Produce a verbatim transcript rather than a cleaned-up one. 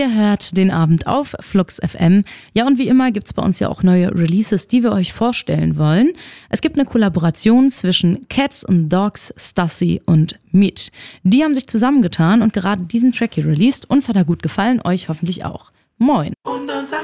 Ihr hört den Abend auf Flux F M. Ja, und wie immer gibt's bei uns ja auch neue Releases, die wir euch vorstellen wollen. Es gibt eine Kollaboration zwischen Cats and Dogs, Stassi und Meat. Die haben sich zusammengetan und gerade diesen Track hier released. Uns hat er gut gefallen, euch hoffentlich auch. Moin!